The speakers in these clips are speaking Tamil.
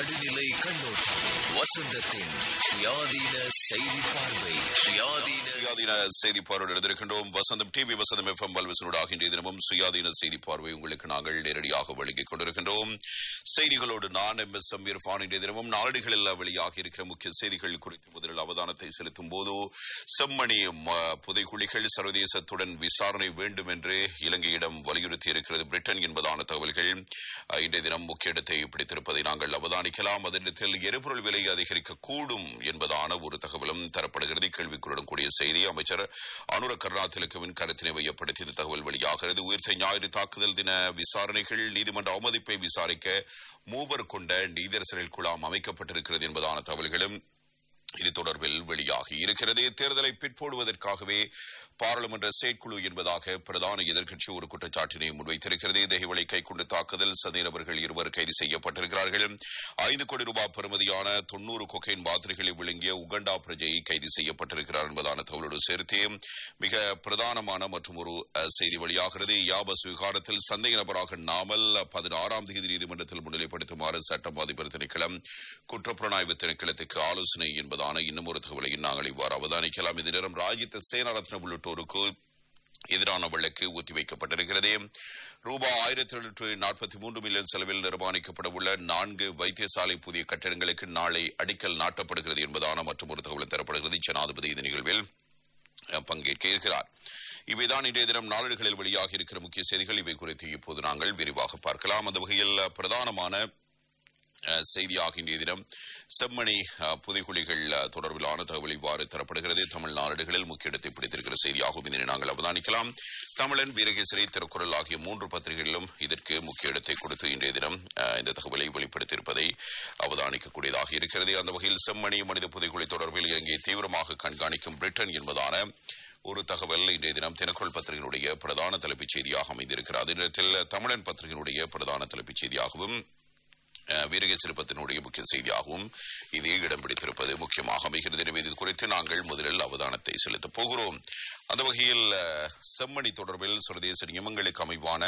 நடுநிலை கண்ணோட்டம் வசந்தத்தின் சுயாதீன செய்தி பார்வை. சுயாதீன செய்தி பார்வையோடு எழுந்திருக்கின்றோம். வசந்தம் டிவி, வசந்தம் FM வல்வசனோடாக இன்றைய தினமும் சுயாதீன செய்தி பார்வை உங்களுக்கு நாங்கள் நேரடியாக வழங்கிக் கொண்டிருக்கின்றோம். செய்திகளோடு நான் MSM இர்ஃபான். இன்றைய தினமும் நாடுகளில் வெளியாக இருக்கிற முக்கிய செய்திகள் குறித்து முதலில் அவதானத்தை செலுத்தும் போது, செம்மணி புதைக்குழிகள் சர்வதேசத்துடன் விசாரணை வேண்டும் என்று இலங்கையிடம் வலியுறுத்தி இருக்கிறது பிரிட்டன் என்பதான தகவல்கள் இன்றைய தினம் முக்கிய இடத்தை பிடித்திருப்பதை நாங்கள் அவதானிக்கலாம். அதனிடத்தில் எரிபொருள் விலை அதிகரிக்க கூடும் என்பதான ஒரு தகவலும் தரப்படுகிறது. கேள்விக்குறியுடன் கூடிய செய்தி. அமைச்சர் அனுர கருணாதிலகவின் கருத்தினை மையப்படுத்தி இந்த தகவல் வெளியாகிறது. உயிர்த்த ஞாயிறு தாக்குதல் தின விசாரணைகள் நீதிமன்ற அவமதிப்பை விசாரிக்க 3 கொண்ட நீதரசர்கள் குழாம் அமைக்கப்பட்டிருக்கிறது என்பதான தகவல்களும் இது தொடர்பில் வெளியாகி இருக்கிறது. தேர்தலை பிற்போடுவதற்காகவே பாராளுமன்ற செயற்குழு என்பதாக பிரதான எதிர்க்கட்சி ஒரு குற்றச்சாட்டினை முன்வைத்திருக்கிறது. தேகவலை கைக்குண்டு தாக்குதல் சந்தேகநபர்கள் 2 கைது செய்யப்பட்டிருக்கிறார்கள். 5 கோடி ரூபாய் பெறுமதியான 90 கொக்கைன் மாத்திரைகளை விழுங்கிய உகண்டா பிரஜை கைது செய்யப்பட்டிருக்கிறார் என்பதான தகவலோடு சேர்த்து மிக பிரதானமான மற்றும் ஒரு செய்தி வெளியாகிறது. யாபஸ் விவகாரத்தில் சந்தேக நபராக நாமல் 16ஆம் தேதி நீதிமன்றத்தில் முன்னிலைப்படுத்துமாறு சட்டம் அதிபர் திணைக்களம் குற்றப்புலனாய்வு திணைக்களத்துக்கு ஆலோசனை என்பதான இன்னும் ஒரு தகவலை நாங்கள் இவ்வாறு அவதானிக்கலாம். இந்த நேரம் ராஜித சேனாரத்ன உள்ளிட்டோருக்கு எதிரான வழக்கு ஒத்திவைக்கப்பட்டிருக்கிறது. ரூபாய் 1743 மில்லியன் செலவில் நிர்மாணிக்கப்பட உள்ள 4 வைத்தியசாலை புதிய கட்டடங்களுக்கு நாளை அடிக்கல் நாட்டப்படுகிறது என்பதான மற்றும் ஒரு தகவல் தரப்படுகிறது. ஜனாதிபதி இந்த நிகழ்வில் பங்கேற்க இருக்கிறார். இவைதான் இன்றைய தினம் நாளிதழ்களில் வெளியாக இருக்கிற முக்கிய செய்திகள். இவை குறித்து இப்போது நாங்கள் விரிவாக பார்க்கலாம். அந்த வகையில் பிரதானமான செய்தியாக இன்றைய தினம் செம்மணி புதைக்குழிகள் தொடர்பிலான தகவல் இவ்வாறு தரப்படுகிறது. தமிழ் நாளிதழ்களில் முக்கிய இடத்தை பிடித்திருக்கிற செய்தியாகவும் இதனை நாங்கள் அவதானிக்கலாம். தமிழன், வீரகேசரி, திருக்குறள் ஆகிய 3 பத்திரிகைகளிலும் இதற்கு முக்கிய இடத்தை கொடுத்து இன்றைய தினம் இந்த தகவலை வெளிப்படுத்தியிருப்பதை அவதானிக்கக்கூடியதாக இருக்கிறது. அந்த வகையில் செம்மணி மனித புதைக்குழி தொடர்பில் இலங்கையை தீவிரமாக கண்காணிக்கும் பிரிட்டன் என்பதான ஒரு தகவல் இன்றைய தினம் தினக்குரல் பத்திரிகையினுடைய பிரதான தலைப்புச் செய்தியாக அமைந்திருக்கிறது. அதே நேரத்தில் தமிழன் பத்திரிகையினுடைய பிரதான தலைப்புச் செய்தியாகவும் வீரகேசரிப்பத்தினுடைய முக்கிய செய்தியாகவும் இது இடம் பிடித்திருப்பது முக்கியமாக அமைகிறது. எனவே இது குறித்து நாங்கள் முதலில் அவதானத்தை செலுத்தப் போகிறோம். அந்த வகையில் செம்மணி தொடர்பில் சர்வதேச நியமங்களுக்கு அமைவான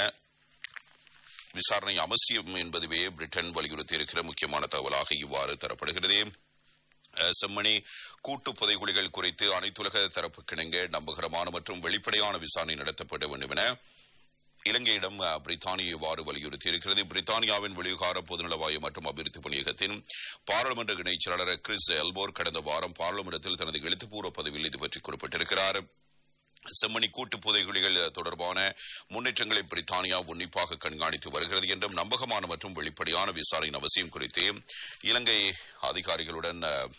விசாரணை அவசியம் என்பதுவே பிரிட்டன் வலியுறுத்தி இருக்கிற முக்கியமான தகவலாக இவ்வாறு தரப்படுகிறது. செம்மணி கூட்டு புதைகுழிகள் குறித்து அனைத்துலக தரப்புக்கிணங்க நம்பகரமான மற்றும் வெளிப்படையான விசாரணை நடத்தப்பட வேண்டும் என இலங்கையிடம் பிரித்தானியா இவ்வாறு வலியுறுத்தி இருக்கிறது. பிரித்தானியாவின் வெளிவிகார பொதுநலவாய மற்றும் அபிவிருத்தி பணியகத்தின் பாராளுமன்ற இணைச் செயலாளர் கிறிஸ் எல்போர் கடந்த வாரம் பாராளுமன்றத்தில் தனது எழுத்துப்பூர்வ பதிவில் இது பற்றி குறிப்பிட்டிருக்கிறார். செம்மணி கூட்டு புதைகுழிகள் தொடர்பான முன்னேற்றங்களை பிரித்தானியா உன்னிப்பாக கண்காணித்து வருகிறது என்றும் நம்பகமான மற்றும் வெளிப்படையான விசாரணையின் அவசியம் குறித்து இலங்கை அதிகாரிகளுடன்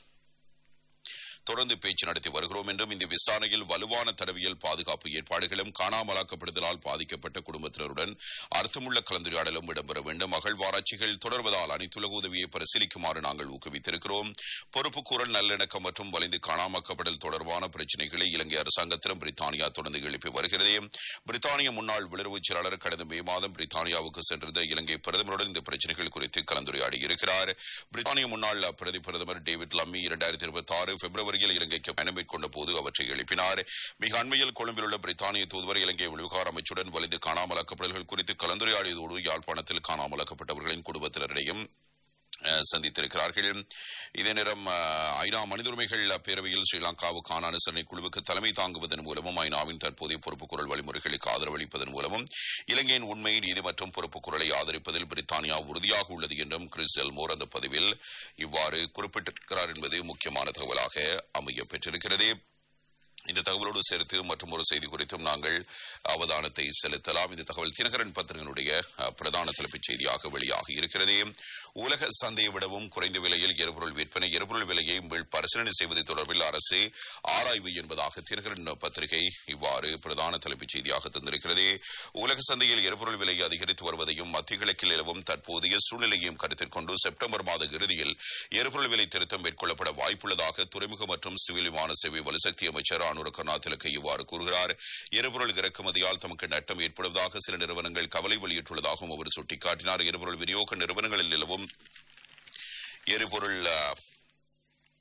தொடர்ந்து பேச்சு நடத்தி வருகிறோம் என்றும் இந்த விசாரணையில் வலுவான தடவியல் பாதுகாப்பு ஏற்பாடுகளும் காணாமலாக்கப்படுதலால் பாதிக்கப்பட்ட குடும்பத்தினருடன் அர்த்தமுள்ள கலந்துரையாடலும் இடம்பெற வேண்டும். அகழ்வாராய்ச்சிகள் தொடர்வதால் அனைத்துலக உதவியை பரிசீலிக்குமாறு நாங்கள் ஊக்குவித்திருக்கிறோம். பொறுப்புக்கூறல், நல்லிணக்கம் மற்றும் வலிந்து காணாமலாக்கப்படல் தொடர்பான பிரச்சினைகளை இலங்கை அரசாங்கத்திடம் பிரித்தானியா தொடர்ந்து எழுப்பி வருகிறது. பிரித்தானிய முன்னாள் வெளியுறவுச் செயலாளர் கடந்த மே மாதம் பிரித்தானியாவுக்கு சென்றிருந்த இலங்கை பிரதமருடன் இந்த பிரச்சினைகள் குறித்து கலந்துரையாடி இருக்கிறார். பிரித்தானிய முன்னாள் பிரதமர் டேவிட் லம்மி 2026 பிப்ரவரி இலங்கைக்கு பயணம் மேற்கொண்ட போது அவற்றை எழுப்பினார். மிக அண்மையில் கொழும்பில் உள்ள பிரித்தானிய தூதுவர் இலங்கை வெளிவிகார அமைச்சுடன் வலிந்து காணாமலாக்கப்படுதல்கள் குறித்து கலந்துரையாடியதோடு யாழ்ப்பாணத்தில் காணாமலாக்கப்பட்டவர்களின் குடும்பத்தினரிடையும் சந்தித்திருக்கிறார்கள். இதே நேரம் ஐநா மனித உரிமைகள் பேரவையில் ஸ்ரீலங்காவுக்கான அனுசரணை குழுவுக்கு தலைமை தாங்குவதன் மூலமும் ஐநாவின் தற்போதைய பொறுப்புக்குரல் வழிமுறைகளுக்கு ஆதரவளிப்பதன் மூலமும் இலங்கையின் உண்மை, நீதி மற்றும் பொறுப்புக்குரலை ஆதரிப்பதில் பிரித்தானியா உறுதியாக உள்ளது என்றும் கிறிஸ் எல்மோர் அந்த பதிவில் இவ்வாறு குறிப்பிட்டிருக்கிறார் என்பது முக்கியமான தகவலாக அமைய பெற்றிருக்கிறது. இந்த தகவலோடு சேர்த்து மற்றும் ஒரு செய்தி குறித்தும் நாங்கள் அவதானத்தை செலுத்தலாம். இந்த தகவல் தினகரன் பத்திரிகையினுடைய பிரதான தலைப்புச் செய்தியாக வெளியாகி இருக்கிறது. உலக சந்தையை விடவும் குறைந்த விலையில் எரிபொருள் விற்பனை, எரிபொருள் விலையை பரிசீலனை செய்வது தொடர்பில் அரசு ஆராய்வு என்பதாக தினகரன் பத்திரிகை இவ்வாறு பிரதான தலைப்புச் செய்தியாக தந்திருக்கிறது. உலக சந்தையில் எரிபொருள் விலை அதிகரித்து வருவதையும் மத்திய கிழக்கில் நிலவும் தற்போதைய சூழ்நிலையையும் கருத்தில் கொண்டு செப்டம்பர் மாத இறுதியில் எரிபொருள் விலை திருத்தம் மேற்கொள்ளப்பட வாய்ப்புள்ளதாக துறைமுக மற்றும் சிவில் விமான சேவை வலுசக்தி அமைச்சர் அனுர கருணாதிலக இவ்வாறு கூறுகிறார். எரிபொருள் இறக்குமதியால் தமக்கு நட்டம் ஏற்படுவதாக சில நிறுவனங்கள் கவலை வெளியிட்டுள்ளதாகவும் அவர் சுட்டிக்காட்டினார். எரிபொருள் விநியோக நிறுவனங்களில் நிலவும் எரிபொருள்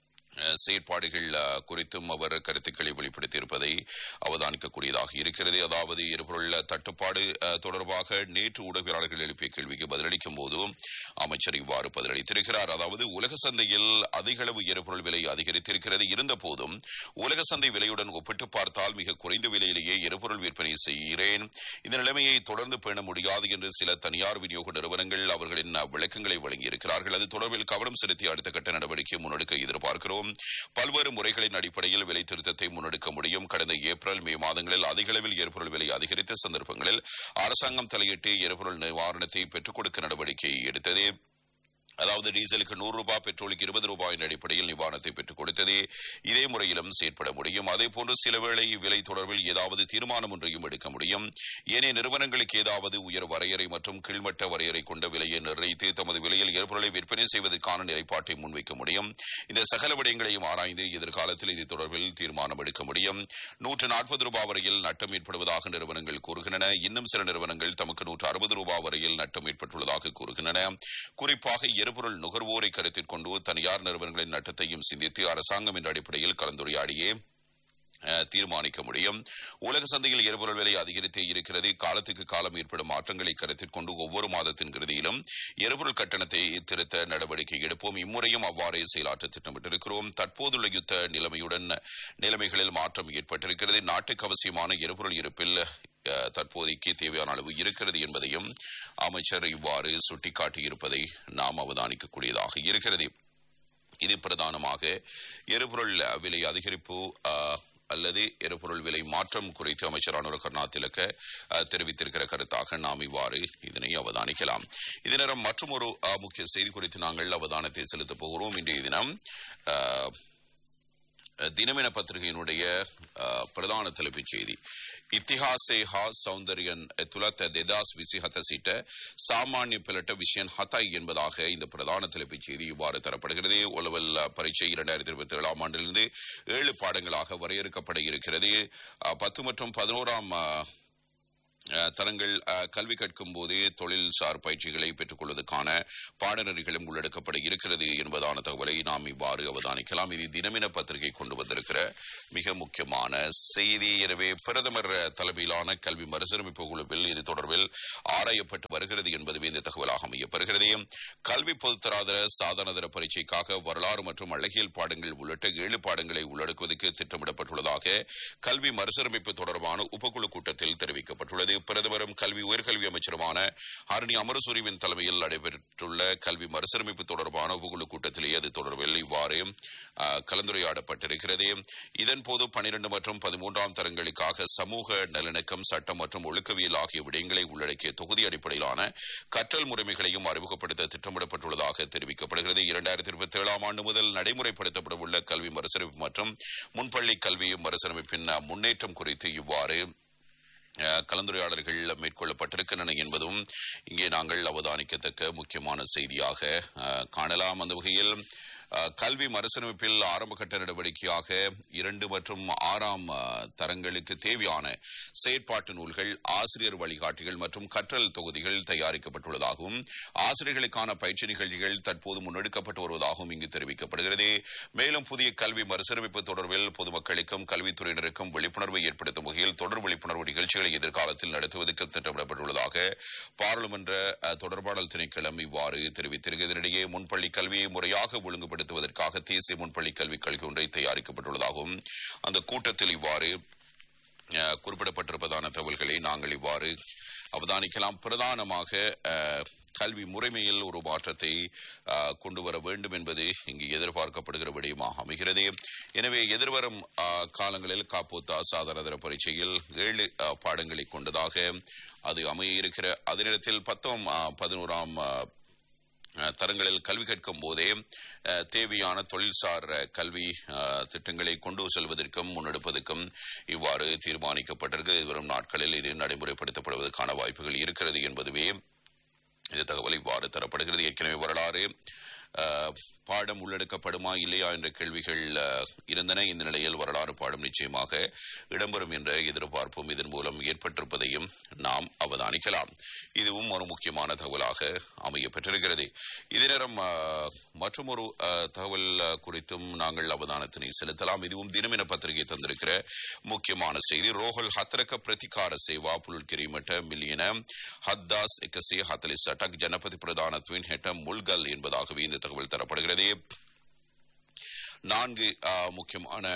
செயற்பாடுகள் குறித்தும் அவர் கருத்துக்களை வெளிப்படுத்தியிருப்பதை அவதானிக்கக்கூடியதாக இருக்கிறது. அதாவது எரிபொருள் தட்டுப்பாடு தொடர்பாக நேற்று ஊடகவியலாளர்கள் எழுப்பிய கேள்விக்கு பதிலளிக்கும் போது அமைச்சர் இவ்வாறு பதிலளித்திருக்கிறார். அதாவது உலக சந்தையில் அதிக அளவு எரிபொருள் விலை அதிகரித்திருக்கிறது. இருந்த போதும் உலக சந்தை விலையுடன் ஒப்பிட்டு பார்த்தால் மிக குறைந்த விலையிலேயே எரிபொருள் விற்பனை செய்கிறேன். இந்த நிலைமையை தொடர்ந்து பேண முடியாது என்று சில தனியார் விநியோக நிறுவனங்கள் அவர்களின் விளக்கங்களை வழங்கியிருக்கிறார்கள். அது தொடர்பில் கவனம் செலுத்தி அடுத்த கட்ட நடவடிக்கை முன்னெடுக்க எதிர்பார்க்கிறோம். பல்வேறு முறைகளின் அடிப்படையில் விலை திருத்தத்தை முன்னெடுக்க முடியும். கடந்த ஏப்ரல் மே மாதங்களில் அதிக அளவில் எரிபொருள் விலை அதிகரித்த சந்தர்ப்பங்களில் அரசாங்கம் தலையிட்டு எரிபொருள் நிவாரணத்தை பெற்றுக் கொடுக்க நடவடிக்கை எடுத்தது. அதாவது டீசலுக்கு 100 ரூபாய், பெட்ரோலுக்கு 20 ரூபாய் என்ற அடிப்படையில் நிவாரணத்தை பெற்றுக் கொடுத்தது. இதே முறையிலும் செயற்பட முடியும். அதே போன்று சில வேளை விலை தொடர்பில் ஏதாவது தீர்மானம் ஒன்றையும் எடுக்க முடியும். ஏனைய நிறுவனங்களுக்கு ஏதாவது உயர் வரையறை மற்றும் கீழ்மட்ட வரையறை கொண்ட விலையை நிர்ணயித்து தமது விலையில் எரிபொருளை விற்பனை செய்வதற்கான நிலைப்பாட்டை முன்வைக்க முடியும். இந்த சகல விடயங்களையும் ஆராய்ந்து எதிர்காலத்தில் இது தொடர்பில் தீர்மானம் எடுக்க முடியும். 140 ரூபாய் வரையில் நட்டம் ஏற்படுவதாக நிறுவனங்கள் கூறுகின்றன. இன்னும் சில நிறுவனங்கள் தமக்கு 160 ரூபாய் வரையில் நட்டம் ஏற்பட்டுள்ளதாக கூறுகின்றன. குறிப்பாக எரிபொருள் நுகர்வோரை கருத்தில் கொண்டு தனியார் நிறுவனங்களின் நட்டத்தையும் சிந்தித்து அரசாங்கம் என்ற அடிப்படையில் கலந்துரையாடியே தீர்மானிக்க முடியும். உலக சந்தையில் எரிபொருள் விலை அதிகரித்தே இருக்கிறது. காலத்துக்கு காலம் ஏற்படும் மாற்றங்களை கருத்தில் கொண்டு ஒவ்வொரு மாதத்தின் இறுதியிலும் எரிபொருள் கட்டணத்தை திருத்த நடவடிக்கை எடுப்போம். இம்முறையும் அவ்வாறே செயலாற்ற திட்டமிட்டிருக்கிறோம். தற்போதுள்ள யுத்த நிலைமைகளில் மாற்றம் ஏற்பட்டிருக்கிறது. நாட்டுக்கு அவசியமான எரிபொருள் இருப்பில் தற்போதைக்கு தேவையான அளவு இருக்கிறது என்பதையும் அமைச்சர் இவ்வாறு சுட்டிக்காட்டியிருப்பதை நாம் அவதானிக்கக்கூடியதாக இருக்கிறது. இது பிரதானமாக எரிபொருள் விலை அதிகரிப்பு அல்லது எரிபொருள் விலை மாற்றம் குறித்து அமைச்சர் அனுர கருணாதிலக்க தெரிவித்திருக்கிற கருத்தாக நாம் இவ்வாறு இதனை அவதானிக்கலாம். இதே நேரம் மற்றும் ஒரு முக்கிய செய்தி குறித்து நாங்கள் அவதானத்தை செலுத்தப் போகிறோம். இன்றைய தினம் தினமின பத்திரிகையினுடைய பிரதான தலைப்புச் செய்தி ඉතිහාසයේ හා සෞන්දර්යන් ඇතුළත් 2027 සිට சாமானிய பிளட்ட விஷயன் ஹத்தாய் என்பதாக இந்த பிரதான தலைப்புச் செய்தி இவ்வாறு தரப்படுகிறது. ஒலவல் பரீட்சை 2027 ஆண்டிலிருந்து 7 பாடங்களாக வரையறுக்கப்பட இருக்கிறது. 10 மற்றும் 11ஆம் தரங்கள் கல்வி கற்கும் போது தொழில் சார் பயிற்சிகளை பெற்றுக் கொள்வதற்கான பாடநெறிகளும் உள்ளடக்கப்பட இருக்கிறது என்பதான தகவலை நாம் இவ்வாறு அவதானிக்கலாம். இது தினமின பத்திரிகை கொண்டு வந்திருக்கிற மிக முக்கியமான செய்தி. எனவே பிரதமர் தலைமையிலான கல்வி மறுசீரமைப்பு குழுவில் இது தொடர்பில் ஆராயப்பட்டு வருகிறது என்பதுவே இந்த தகவலாக அமையப்படுகிறது. கல்வி பொதுத்தராதர சாதாரணதர பரீட்சைக்காக வரலாறு மற்றும் அழகியல் பாடங்கள் உள்ளிட்ட 7 பாடங்களை உள்ளடக்குவதற்கு திட்டமிடப்பட்டுள்ளதாக கல்வி மறுசீரமைப்பு தொடர்பான உபகுழு கூட்டத்தில் தெரிவிக்கப்பட்டுள்ளது. பிரதமரும் கல்வி உயர்கல்வி அமைச்சருமான ஹரணி அமரசூரிவின் தலைமையில் நடைபெற்றுள்ள கல்வி மறுசீரமைப்பு தொடர்பான உபகுழு கூட்டத்திலேயே அது தொடர்பில் இவ்வாறு கலந்துரையாடப்பட்டிருக்கிறது. இதன்போது 12 மற்றும் 13ஆம் தரங்களுக்காக சமூக நல்லிணக்கம், சட்டம் மற்றும் ஒழுக்கவியல் ஆகிய விடயங்களை உள்ளடக்கிய தொகுதி அடிப்படையிலான கற்றல் முறைமைகளையும் அறிமுகப்படுத்த திட்டமிடப்பட்டுள்ளதாக தெரிவிக்கப்படுகிறது. 2027ஆம் ஆண்டு முதல் நடைமுறைப்படுத்தப்பட உள்ள கல்வி மறுசீரமைப்பு மற்றும் முன்பள்ளி கல்வி மறுசீரமைப்பின் முன்னேற்றம் குறித்து இவ்வாறு கலந்துரையாடல்கள் மேற்கொள்ளப்பட்டிருக்கின்றன என்பதும் இங்கே நாங்கள் அவதானிக்கத்தக்க முக்கியமான செய்தியாக காணலாம். அந்த வகையில் கல்வி மறுசீரமைப்பில் ஆரம்ப கட்ட நடவடிக்கையாக 2 மற்றும் 6ஆம் தரங்களுக்கு தேவையான செயற்பாட்டு நூல்கள், ஆசிரியர் வழிகாட்டிகள் மற்றும் கற்றல் தொகுதிகள் தயாரிக்கப்பட்டுள்ளதாகவும் ஆசிரியர்களுக்கான பயிற்சி நிகழ்ச்சிகள் தற்போது முன்னெடுக்கப்பட்டு வருவதாகவும் இங்கு தெரிவிக்கப்படுகிறது. மேலும் புதிய கல்வி மறுசீரமைப்பு தொடர்பில் பொதுமக்களுக்கும் கல்வித்துறையினருக்கும் விழிப்புணர்வை ஏற்படுத்தும் வகையில் தொடர் விழிப்புணர்வு நிகழ்ச்சிகளை எதிர்காலத்தில் நடத்துவதற்கு திட்டமிடப்பட்டுள்ளதாக பாராளுமன்ற தொடர்பாடல் திணைக்களம் இவ்வாறு தெரிவித்திருக்கிறது. இதனிடையே முன்பள்ளி கல்வியை முறையாக ஒழுங்குபடுத்த தேசிய முன்பள்ளி கல்விக் கொள்கை ஒன்றை தயாரிக்கப்பட்டுள்ளதாகவும் அந்த கூட்டத்தில் இவ்வாறு குறிப்பிடப்பட்டிருப்பதான தகவல்களை நாங்கள் இவ்வாறு அவதானிக்கலாம். பிரதானமாக கல்வி முறைமையில் ஒரு மாற்றத்தை கொண்டு வர வேண்டும் என்பது இங்கு எதிர்பார்க்கப்படுகிற விடயமாக அமைகிறது. எனவே எதிர்வரும் காலங்களில் காப்போத்தா சாதாரண பரீட்சையில் 7 பாடங்களை கொண்டதாக அது அமைய இருக்கிற அதே நேரத்தில் 10ஆம் 11ஆம் தரங்களில் கல்வி கற்கும் போதே தேவையான தொழில்சார் கல்வி திட்டங்களை கொண்டு செல்வதற்கும் முன்னெடுப்பதற்கும் இவ்வாறு தீர்மானிக்கப்பட்டிருக்கு. வரும் நாட்களில் இது நடைமுறைப்படுத்தப்படுவதற்கான வாய்ப்புகள் இருக்கிறது என்பதுவே இந்த தகவல் இவ்வாறு தரப்படுகிறது. ஏற்கனவே வரலாறு பாடம் உள்ளடக்கப்படுமா இல்லையா என்ற கேள்விகள் இருந்தன. இந்த நிலையில் வரலாறு பாடம் நிச்சயமாக இடம்பெறும் என்ற எதிர்பார்ப்பும் இதன் மூலம் ஏற்பட்டிருப்பதையும் நாம் அவதானிக்கலாம். இதுவும் ஒரு முக்கியமான தகவலாக அமைய பெற்றிருக்கிறது. இதே நேரம் மற்றொரு தகவல் குறித்தும் நாங்கள் அவதானத்தினை செலுத்தலாம். இதுவும் தினமின பத்திரிகை தந்திருக்கிற முக்கியமான செய்தி. ரோஹல் ஹத்ரக பிரதிகார சேவா புலுல்கிரிமட்ட மில்லியன ஹத்தாஸ் எக்கசே ஹத்தலிஸ் அட்டக் ஜனபதி பிரதானத்துவின் ஹெட்ட முல்கல் என்பதாகவே இந்த தகவல் தரப்படுகிறது. 4 முக்கியமான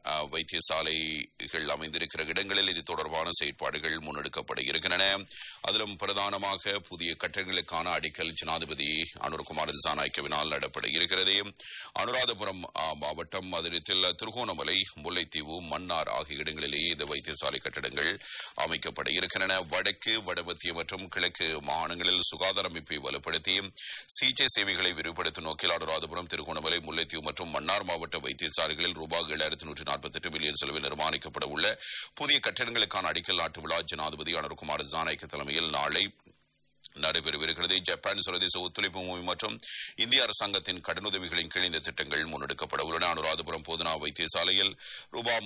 வைத்தியசாலைகள் அமைந்திருக்கிற இடங்களில் இது தொடர்பான செயற்பாடுகள் முன்னெடுக்கப்பட இருக்கின்றன. அதிலும் பிரதானமாக புதிய கட்டடங்களுக்கான அடிக்கல் ஜனாதிபதி அனுரகுமார் திசாநாயக்கவினால் நடப்பட இருக்கிறது. அனுராதபுரம் மாவட்டம் அதிரத்தில் திருகோணமலை, முல்லைத்தீவு, மன்னார் ஆகிய இடங்களிலேயே இந்த வைத்தியசாலை கட்டடங்கள் அமைக்கப்பட இருக்கின்றன. வடக்கு, வடமத்திய மற்றும் கிழக்கு மாகாணங்களில் சுகாதார அமைப்பை வலுப்படுத்தி சிகிச்சை சேவைகளை விரிவுபடுத்தும் நோக்கில் அனுராதபுரம், திருகோணமலை, முல்லைத்தீவு மற்றும் மன்னார் மாவட்ட வைத்தியசாலைகளில் ரூபாய் 7,148 மில்லியன் செலவில் நிர்மாணிக்கப்பட உள்ள புதிய கட்டடங்களுக்கான அடிக்கல் நாட்டு விழா ஜனாதிபதி அனுரகுமார் திசாநாயக்க தலைமையில் நாளை நடைபெறவிருக்கிறது. ஜப்பான் சர்வதேச ஒத்துழைப்பு முகமை மற்றும் இந்திய அரசாங்கத்தின் கடனுதவிகளின் கீழ் இந்த திட்டங்கள் முன்னெடுக்கப்பட உள்ளன. அனுராதபுரம் போதனா வைத்தியசாலையில் ரூபாய்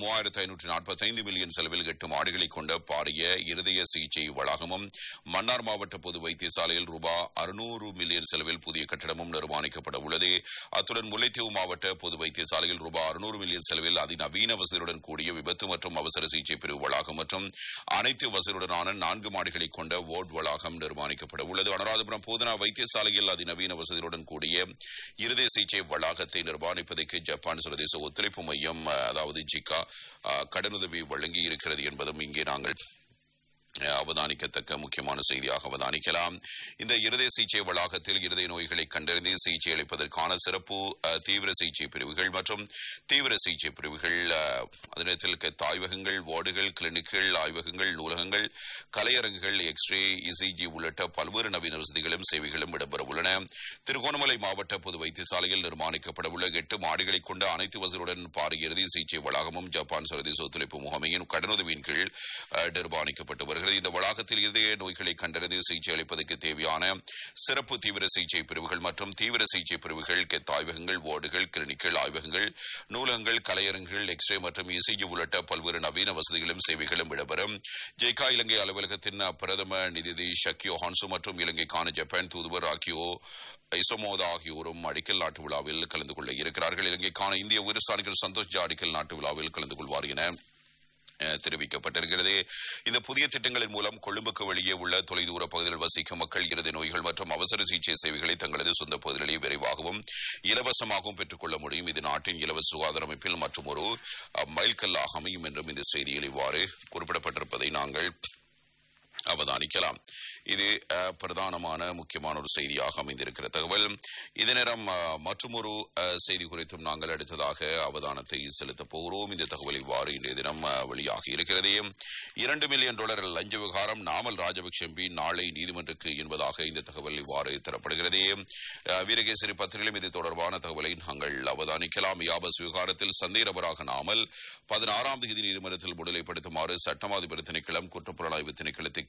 3,545 மில்லியன் செலவில் 8 மாடிகளை கொண்ட பாரிய இருதய சிகிச்சை வளாகமும், மன்னார் மாவட்ட பொது வைத்தியசாலையில் ரூபாய் 600 மில்லியன் செலவில் புதிய கட்டடமும் நிர்மாணிக்கப்பட உள்ளது. அத்துடன் முல்லைத்தீவு மாவட்ட பொது வைத்தியசாலையில் ரூபாய் 600 மில்லியன் செலவில் அதிநவீன வசதியுடன் கூடிய விபத்து மற்றும் அவசர சிகிச்சை பிரிவு வளாகம் மற்றும் அனைத்து வசதியுடனான 4 மாடிகளை கொண்ட வார்டு வளாகம் நிர்மாணிக்கப்பட உள்ளது. அனுராதபுரம் போதனா வைத்தியசாலையில் அதிநவீன வசதியுடன் கூடிய இருதய சிகிச்சை வளாகத்தை நிர்மாணிப்பதற்கு ஜப்பான் சர்வதேச ஒத்துழைப்பு மையம் அதாவது ஜிகா கடனுதவி வழங்கி இருக்கிறது என்பதும் இங்கே நாங்கள் அவதானிக்கத்தக்க முக்கியமான செய்தியாக அவதானிக்கலாம். இந்த இருதய சிகிச்சை வளாகத்தில் இருதய நோய்களை கண்டறிந்து சிகிச்சை அளிப்பதற்கான சிறப்பு தீவிர சிகிச்சை பிரிவுகள் மற்றும் தீவிர சிகிச்சை பிரிவுகள், அதனத்தில் ஆய்வகங்கள், வார்டுகள், கிளினிக்குகள், ஆய்வகங்கள், நூலகங்கள், கலையரங்குகள், எக்ஸ்ரே, இசிஜி உள்ளிட்ட பல்வேறு நவீன வசதிகளும் சேவைகளும் இடம்பெற உள்ளன. திருகோணமலை மாவட்ட பொது வைத்தியசாலையில் நிர்மாணிக்கப்பட உள்ள 8 மாடிகளை கொண்ட அனைத்து வசதியுடன் பாரிய இருதய சிகிச்சை வளாகமும் ஜப்பான் சர்வதேச ஒத்துழைப்பு முகமையின் கடனுதவியின் கீழ் நிர்மாணிக்கப்பட்டு வருகிறது. இந்த வளாகத்தில் இருதய நோய்களை கண்டறிந்து சிகிச்சை அளிப்பதற்கு தேவையான சிறப்பு தீவிர சிகிச்சை பிரிவுகள் மற்றும் தீவிர சிகிச்சை பிரிவுகள், ஆய்வகங்கள், வார்டுகள், கிளினிக்குகள், ஆய்வகங்கள், நூலகங்கள், கலையரங்குகள், எக்ஸ்ரே மற்றும் இசிஜி உள்ளிட்ட பல்வேறு நவீன வசதிகளும் சேவைகளும் இடம்பெறும். ஜெய்கா இலங்கை அலுவலகத்தின் பிரதம நிதி ஷக்கியோ ஹான்சு மற்றும் இலங்கைக்கான ஜப்பான் தூதுவர் ஆகியோ இசோமோதா ஆகியோரும் அடிக்கல் நாட்டு விழாவில் கலந்து கொள்ள இருக்கிறார்கள். இலங்கைக்கான இந்திய உயர்ஸ்தானிகர் சந்தோஷ் ஜா அடிக்கல் நாட்டு விழாவில் கலந்து கொள்வார் என தெரிவிக்கப்பட்டிருக்கிறது. இந்த புதிய திட்டங்களின் மூலம் கொழும்புக்கு வெளியே உள்ள தொலைதூர பகுதிகளில் வசிக்கும் மக்கள் இருதய நோய்கள் மற்றும் அவசர சிகிச்சை சேவைகளை தங்களது சொந்த பகுதிகளிலேயே விரைவாகவும் இலவசமாகவும் பெற்றுக் கொள்ள முடியும். இது நாட்டின் இலவச சுகாதார அமைப்பில் மற்றும் ஒரு மைல்கல்லாக அமையும் என்றும் இந்த செய்தியில் இவ்வாறு குறிப்பிடப்பட்டிருப்பதை நாங்கள் அவதானிக்கலாம். இது பிரதானமான முக்கியமான ஒரு செய்தியாக அமைந்திருக்கிற தகவல். இதே நேரம் மற்றொரு செய்தி குறித்தும் நாங்கள் அடுத்ததாக அவதானத்தை செலுத்தப் போகிறோம். இந்த தகவல் இவ்வாறு இன்றைய தினம் வெளியாகி இருக்கிறது. $2 மில்லியன் லஞ்ச விவகாரம் நாமல் ராஜபக்ஷ எம்பி நாளை நீதிமன்றக்கு என்பதாக இந்த தகவல் இவ்வாறு தரப்படுகிறது. வீரகேசரி பத்திரிகையிலும் இது தொடர்பான தகவலை நாங்கள் அவதானிக்கலாம். யாபஸ் விவகாரத்தில் சந்தேக நபராக நாமல் 16ஆம் தேதி நீதிமன்றத்தில் முன்னிலைப்படுத்துமாறு சட்டம் அதிபர் திணைக்களம் குற்றப்புலனாய்வு திணைக்களத்துக்கு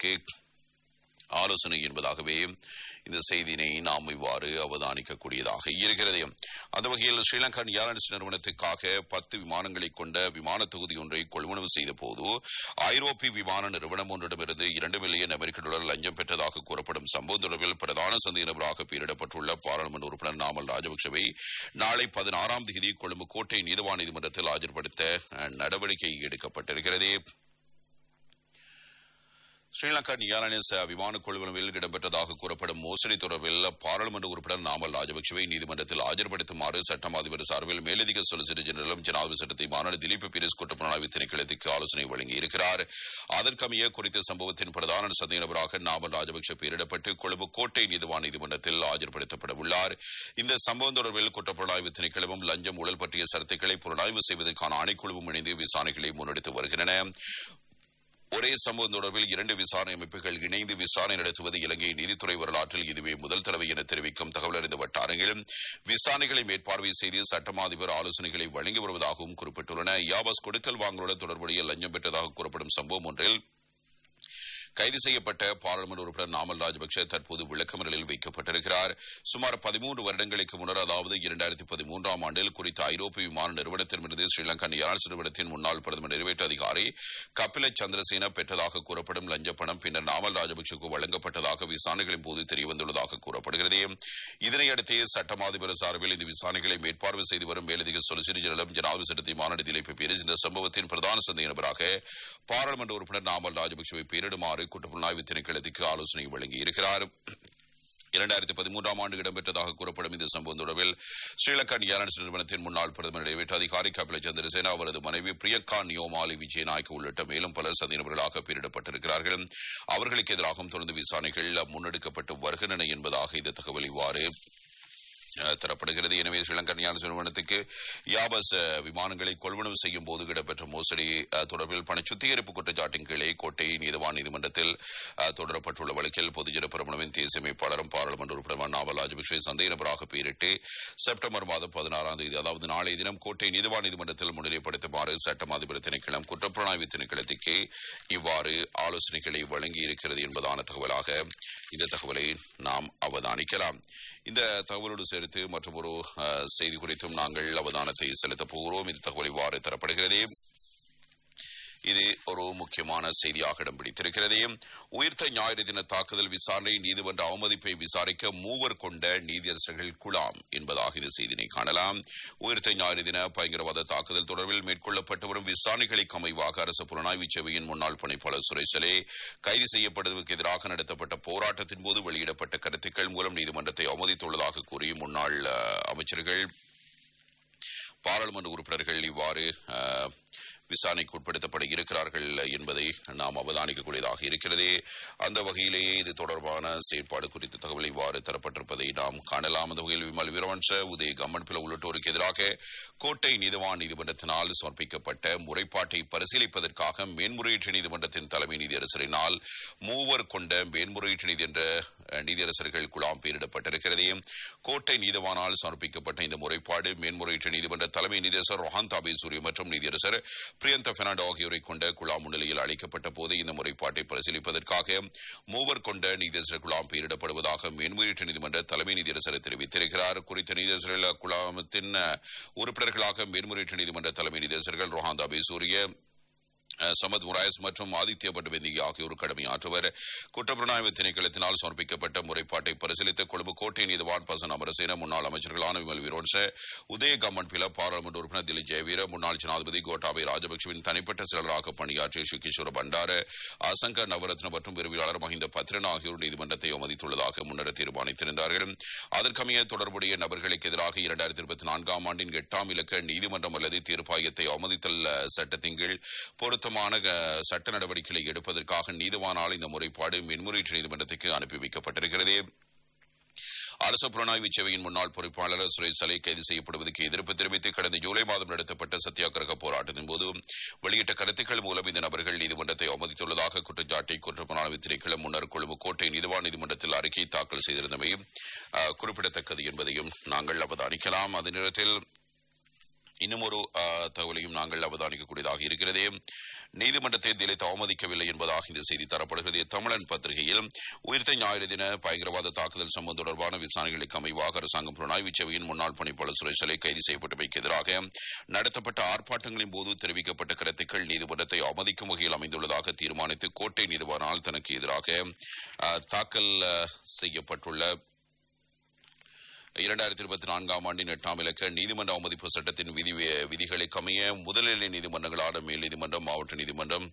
ஆலோசனை என்பதாகவே இந்த செய்தியினை நாம் இவ்வாறு அவதானிக்கக்கூடியதாக இருக்கிறது. அந்த வகையில் ஸ்ரீலங்கா ஏர்லைன்ஸ் நிறுவனத்துக்காக 10 விமானங்களை கொண்ட விமான தொகுதி ஒன்றை கொள்வனவு செய்த போது ஐரோப்பிய விமான நிறுவனம் ஒன்றிடமிருந்து $2 மில்லியன் லஞ்சம் பெற்றதாக கூறப்படும் சம்பவம் தொடர்பில் பிரதான சந்தேக நபராக பெயரிடப்பட்டுள்ள பாராளுமன்ற உறுப்பினர் நாமல் ராஜபக்சவை நாளை 16ஆம் தேதி கொழும்பு கோட்டை நீதவான் நீதிமன்றத்தில் ஆஜர்படுத்த நடவடிக்கை எடுக்கப்பட்டிருக்கிறது. ஸ்ரீலங்கா ஏர்லைன்ஸ் விமான கொள்வனவில் இடம்பெற்றதாக கூறப்படும் மோசடி தொடர்பில் பாராளுமன்ற உறுப்பினர் நாமல் ராஜபக்சவை நீதிமன்றத்தில் ஆஜர்படுத்துமாறு சட்டம் அதிபர் சார்பில் மேலதிக சொலிசிட்டர் ஜெனரலும் ஜனாதிபதி சட்டத்தை மாநாடு திலீப் பீரிஸ் குற்றப்புலனாய்வு திணைக்களத்துக்கு ஆலோசனை வழங்கியிருக்கிறார். அதற்கமைய குறித்த சம்பவத்தின் பிரதான சந்தேக நபராக நாமல் ராஜபக்ச பெயரிடப்பட்டு கொழும்பு கோட்டை நீதவான் நீதிமன்றத்தில் ஆஜர்படுத்தப்பட உள்ளார். இந்த சம்பவம் தொடர்பில் குற்றப்புலனாய்வு திணைக்களமும் லஞ்சம் ஊழல் பற்றிய சரத்துக்களை புலனாய்வு செய்வதற்கான ஆணைக்குழுவும் இணைந்து விசாரணைகளை முன்னெடுத்து வருகின்றன. ஒரே சம்பவம் தொடர்பில் 2 விசாரணை அமைப்புகள் இணைந்து விசாரணை நடத்துவது இலங்கை நீதித்துறை வரலாற்றில் இதுவே முதல் தடவை என தெரிவிக்கும் தகவல் அறிந்த வட்டாரங்களில் விசாரணைகளை மேற்பார்வை செய்து சட்டமா அதிபர் ஆலோசனைகளை வழங்கி வருவதாகவும் குறிப்பிட்டுள்ளன. யாபாஸ் கொடுக்கல் வாங்கலுடன் தொடர்புடைய லஞ்சம் பெற்றதாக கூறப்படும் சம்பவம் ஒன்றில் கைது செய்யப்பட்ட பாராளுமன்ற உறுப்பினர் நாமல் ராஜபக்ஷ தற்போது விளக்கமறியலில் வைக்கப்பட்டிருக்கிறார். சுமார் 13 வருடங்களுக்கு முன்னர், அதாவது 2013ஆம் ஆண்டில் குறித்த ஐரோப்பிய விமான நிறுவனத்திலிருந்து ஸ்ரீலங்கா ஏர்லைன்ஸ் நிறுவனத்தின் முன்னாள் பிரதமர் நிறைவேற்று அதிகாரி கபில சந்திரசேன பெற்றதாக கூறப்படும் லஞ்ச பணம் பின்னர் நாமல் ராஜபக்ஷவுக்கு வழங்கப்பட்டதாக விசாரணைகளின் போது தெரியவந்துள்ளதாக கூறப்படுகிறது. இதனையடுத்து சட்டமா அதிபர் சார்பில் இந்த விசாரணைகளை மேற்பார்வை செய்து வரும் மேலதிக சொலிசிட்டர் ஜெனரலும் ஜனாதிபதி சட்டத்தை மாநாட்டில் பீரிஸ் இந்த சம்பவத்தின் பிரதான சந்தேக நபராக பாராளுமன்ற உறுப்பினர் நாமல் ராஜபக்ஷவை பெயரிடுமாறு குற்றப்புலனாய்வு திணைக்களத்துக்கு ஆலோசனை வழங்கியிருக்கிறார். 2013ஆம் ஆண்டு இடம்பெற்றதாக கூறப்படும் இந்த சம்பவம் தொடர்பில் ஸ்ரீலங்கா ஏர்லைன்ஸ் நிறுவனத்தின் முன்னாள் பிரதமர் நிறைவேற்று அதிகாரி கபில சந்திரசேன, அவரது மனைவி பிரியங்கா நியோமாலி விஜயநாயக்க உள்ளிட்ட மேலும் பலர் சந்தேக நபர்களாக பெயரிடப்பட்டிருக்கிறார்கள். அவர்களுக்கு எதிராகவும் தொடர்ந்து விசாரணைகள் முன்னெடுக்கப்பட்டு வருகின்றன என்பதாக இந்த தகவல் இவ்வாறு தரப்படுகிறது. எனவே ஸ்ரீலங்கா ஏர்லைன்ஸ் நிறுவனத்துக்கு யாபஸ் விமானங்களை கொள்வனவு செய்யும் போது இடம்பெற்ற மோசடி தொடர்பில் பண சுத்திகரிப்பு குற்றச்சாட்டின் கீழே கோட்டை நீதவான் நீதிமன்றத்தில் தொடரப்பட்டுள்ள வழக்கில் பொதுஜன பெரமுனவின் தேசிய அமைப்பாளரும் பாராளுமன்ற உறுப்பினர் நாமல் ராஜபக்ஷவை சந்தேக நபராக பெயரிட்டு செப்டம்பர் மாதம் 16ஆம் தேதி, அதாவது நாளைய தினம் கோட்டை நீதவான் நீதிமன்றத்தில் முன்னிலைப்படுத்துமாறு சட்டம் அதிபர் திணைக்களம் குற்றப்புலனாய்வு திணைக்களத்துக்கு இவ்வாறு ஆலோசனைகளை வழங்கி இருக்கிறது என்பதான தகவலாக இந்த தகவலை நாம் அவதானிக்கலாம். இந்த தகவலோடு சேர்த்து மற்றும் ஒரு செய்தி குறித்தும் நாங்கள் அவதானத்தை செலுத்தப் போகிறோம். இந்த தகவல் இவ்வாறு தரப்படுகிறது. இது ஒரு முக்கியமான செய்தியாக இடம் பிடித்திருக்கிறது. உயிர்த்த ஞாயிறு தின தாக்குதல் விசாரணை நீதிமன்ற அவமதிப்பை விசாரிக்க மூவர் கொண்ட நீதியரசர்கள் குழாம் என்பதாக இந்த செய்தியை காணலாம். உயிர்த்த ஞாயிறு தின பயங்கரவாத தாக்குதல் தொடர்பில் மேற்கொள்ளப்பட்டு வரும் விசாரணைகளுக்கு அமைவாக அரசு புலனாய்வு சேவையின் முன்னாள் பணிப்பாளர் சுரேசலே கைது செய்யப்படுவதற்கு எதிராக நடத்தப்பட்ட போராட்டத்தின் போது வெளியிடப்பட்ட கருத்துக்கள் மூலம் நீதிமன்றத்தை அவமதித்துள்ளதாக கூறி முன்னாள் அமைச்சர்கள், பாராளுமன்ற உறுப்பினர்கள் இவ்வாறு விசாரணைக்கு உட்படுத்தப்பட இருக்கிறார்கள் என்பதை நாம் அவதானிக்கக்கூடியதாக இருக்கிறது. அந்த வகையிலேயே இது தொடர்பான செயற்பாடு குறித்த தகவல் இவ்வாறு தரப்பட்டிருப்பதை நாம் காணலாம். அந்த வகையில் விமல் வீரவன்ச, உதய கம்மன்பில உள்ளிட்டோருக்கு எதிராக கோட்டை நீதவான் நீதிமன்றத்தினால் சமர்ப்பிக்கப்பட்ட முறைப்பாட்டை பரிசீலிப்பதற்காக மேன்முறையீட்டு நீதிமன்றத்தின் தலைமை நீதியரசரினால் மூவர் கொண்ட மேன்முறையீட்டு நீதியரசர்கள் குழாம் பெயரிடப்பட்டிருக்கிறது. கோட்டை நீதவானால் சமர்ப்பிக்கப்பட்ட இந்த முறைப்பாடு மேன்முறையீட்டு நீதிமன்ற தலைமை நீதியரசர் ரொஹான் தாபே சூரிய மற்றும் நீதியரசர் பிரியந்த பெர்னாண்டோ ஆகியோரை கொண்ட குழாம் முன்னிலையில் அளிக்கப்பட்ட போது இந்த முறைப்பாட்டை பரிசீலிப்பதற்காக மூவர் கொண்ட நீதியரசர் குழாம் பெயரிடப்படுவதாக மேன்முறையீட்டு நீதிமன்ற தலைமை நீதியரசர் தெரிவித்திருக்கிறார். குறித்த நீதியரசர்கள் குழாமத்தின் உறுப்பினர்களாக மேன்முறையீட்டு நீதிமன்ற தலைமை நீதியரசர்கள் ரொஹான் தாபே சூரிய, சமத் முராயஸ் மற்றும் ஆதித்ய பட்டுவெந்தி ஆகியோர் கடமையாற்றுவர். குற்றப்புலனாய்வு திணைக்களத்தினால் சமர்ப்பிக்கப்பட்ட முறைப்பாட்டை பரிசீலித்த கொழும்பு கோட்டை நீதவான் பசன் அமரசேன, முன்னாள் அமைச்சர்களான விமல் வீரோன்ச, உதய கம்மன்பில, பாராளுமன்ற உறுப்பினர் திலீப் ஜெயவீர, முன்னாள் ஜனாதிபதி கோட்டாபய ராஜபக்சவின் தனிப்பட்ட செயலராக பணியாற்றிய சுகேஸ்வர பண்டார, அசங்க நவரத்ன மற்றும் விரிவியாளர் மஹிந்த பத்ரன் ஆகியோர் நீதிமன்றத்தை அவமதித்துள்ளதாக முன்னர் தீர்மானித்திருந்தார்கள். அதற்கமைய தொடர்புடைய நபர்களுக்கு எதிராக 2024ஆம் ஆண்டின் 8ஆம் இலக்க நீதிமன்றம் அல்லது தீர்ப்பாயத்தை அவமதித்தல் சட்டத்தின் கீழ் பொருத்தமான சட்ட நடவடிக்கைகளை எடுப்பதற்காக நீதிவானால் இந்த முறைப்பாடு மேன்முறையீட்டு நீதிமன்றத்துக்கு அனுப்பி வைக்கப்பட்டிருக்கிறது. அரசு புலனாய்வு சேவையின் முன்னாள் பொறுப்பாளர் சுரேசலே கைது செய்யப்படுவதற்கு எதிர்ப்பு தெரிவித்து கடந்த ஜூலை மாதம் நடத்தப்பட்ட சத்தியாகிரக போராட்டத்தின் போது வெளியிட்ட கருத்துக்கள் மூலம் இந்த நபர்கள் நீதிமன்றத்தை அவமதித்துள்ளதாக குற்றச்சாட்டை குற்றப்புலனாய்வு திணைக்களம் முன்னர் கொழும்பு கோட்டை நீதிவான் நீதிமன்றத்தில் அறிக்கை தாக்கல் செய்திருந்தமை குறிப்பிடத்தக்கது என்பதையும் நாங்கள் அவதானிக்கலாம். அதே நேரத்தில் இன்னும் ஒரு தகவலையும் நாங்கள் அவதானிக்கக்கூடியதாக இருக்கிறது. நீதிமன்றத்தை திலைத்து அவமதிக்கவில்லை என்பதாக இந்த செய்தி தரப்படுகிறது. தமிழன் பத்திரிகையில் உயிர்த்த ஞாயிறு தின பயங்கரவாத தாக்குதல் சம்பவம் தொடர்பான விசாரணைகளுக்கு அமைவாக அரசாங்கம் புலனாய்வு சேவையின் முன்னாள் பணிப்பாளர் சுரேசலை கைது செய்யப்பட்டமைக்கு எதிராக நடத்தப்பட்ட ஆர்ப்பாட்டங்களின் போது தெரிவிக்கப்பட்ட கருத்துக்கள் நீதிமன்றத்தை அவமதிக்கும் வகையில் அமைந்துள்ளதாக தீர்மானித்து கோட்டை நீதிவானால் தனக்கு எதிராக தாக்கல் செய்யப்பட்டுள்ள 2024ஆம் ஆண்டின் 8ஆம் இலக்க நீதிமன்ற அவமதிப்பு சட்டத்தின் விதிகளுக்கு அமைய முதல்நிலை நீதிமன்றங்களான மேல் நீதிமன்றம், மாவட்ட நீதிமன்றம்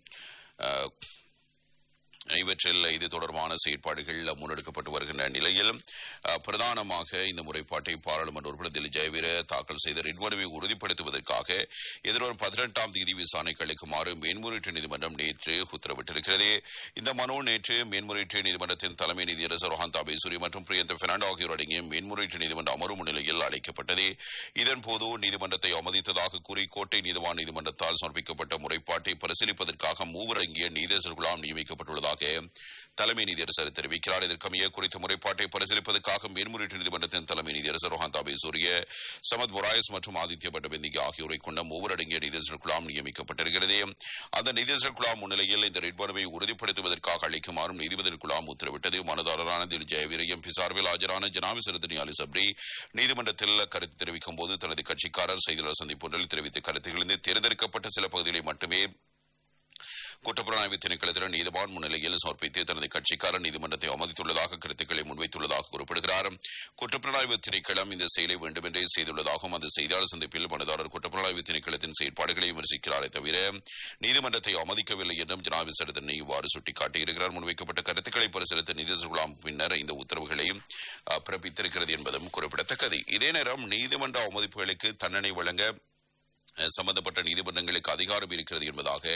இவற்றில் இது தொடர்பான செயற்பாடுகள் முன்னெடுக்கப்பட்டு வருகின்ற நிலையில் பிரதானமாக இந்த முறைப்பாட்டை பாராளுமன்ற உறுப்பினர் திலீப் ஜெயவீர தாக்கல் செய்த ரிட் மனுவை உறுதிப்படுத்துவதற்காக எதிர்வரும் 18ஆம் தேதி விசாரணைக்கு அளிக்குமாறு மேன்முறையீட்டு நீதிமன்றம் நேற்று உத்தரவிட்டிருக்கிறது. இந்த மனு நேற்று மேன்முறையீட்டு நீதிமன்றத்தின் தலைமை நீதியரசர் ரொஹான் தாபே சூரிய மற்றும் பிரியந்த பெர்னாண்டோ ஆகியோர் அடங்கிய மேன்முறையீட்டு நீதிமன்ற அமர்வு முன்னிலையில் அளிக்கப்பட்டது. இதன்போது நீதிமன்றத்தை அவமதித்ததாக கூறி கோட்டை நீதிவான் நீதிமன்றத்தால் சமர்ப்பிக்கப்பட்ட முறைப்பாட்டை பரிசீலிப்பதற்காக மூவர் அடங்கிய நீதியரசர் குழாம் நியமிக்கப்பட்டுள்ளதாக தலைமை நீதியரசர் தெரிவிக்கிறார். இதற்கமைய குறித்த முறைப்பாட்டை பரிசீலிப்பதற்காக இதற்காக மேன்முறையீட்டு நீதிமன்றத்தின் தலைமை நீதியரசர் ரோஹன் தாபேசூரிய, சமத் மொராயஸ் மற்றும் ஆதித்ய பட்டபெந்திகா ஆகியோரை கொண்ட மூவரடங்கிய நீதியரசர் குழாம் நியமிக்கப்பட்டிருக்கிறது. அந்த நீதியரசர் குழாம் முன்னிலையில் இந்த ரிட் மனுவை உறுதிப்படுத்துவதற்காக அளிக்குமாறும் நீதிபதி குழாம் உத்தரவிட்டது. மனுதாரரான தில் ஜெயவீர எம்பி சார்பில் ஆஜரான ஜனாபி சிறுதனி அலி சப்ரி நீதிமன்றத்தில் கருத்து தெரிவிக்கும் போது தனது கட்சிக்காரர் செய்தியாளர் சந்திப்பு ஒன்றில் தெரிவித்த கருத்துகளிலிருந்து தேர்ந்தெடுக்கப்பட்ட சில பகுதிகளை மட்டுமே குற்றப்புலனாய்வு திணைக்களத்தினர் நீதிவான் முன்னிலையில் சமர்ப்பித்து தனது கட்சிக்காரர் நீதிமன்றத்தை அவமதித்துள்ளதாக கருத்துக்களை முன்வைத்துள்ளதாக குறிப்பிடுகிறார். குற்றப்புலனாய்வு திணைக்களம் இந்த செயலை வேண்டுமென்றே செய்துள்ளதாகவும் அந்த செய்தியாளர் சந்திப்பில் மனுதாரர் குற்றப்புலனாய்வு திணைக்களத்தின் செயற்பாடுகளை விமர்சிக்கிறாரே தவிர நீதிமன்றத்தை அவமதிக்கவில்லை என்றும் ஜனாபி சிறுதனை இவ்வாறு சுட்டிக்காட்டியிருக்கிறார். முன்வைக்கப்பட்ட கருத்துக்களை பரிசீலித்த நீதியரசர் குழாம் பின்னர் இந்த உத்தரவுகளை பிறப்பித்திருக்கிறது என்பதும் குறிப்பிடத்தக்கது. இதே நேரம் நீதிமன்ற அவமதிப்புகளுக்கு தண்டனை வழங்க சம்பந்தப்பட்ட நீதிமன்றங்களுக்கு அதிகாரம் இருக்கிறது என்பதாக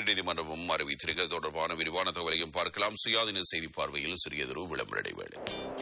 உயர்நீதிமன்றமும் அறிவித்திருக்கிறது. தொடர்பான விரிவான தகவலையும் பார்க்கலாம். சுயாதீன செய்தி பார்வையில் சிறியதொரு விளம்பர இடைவேளை.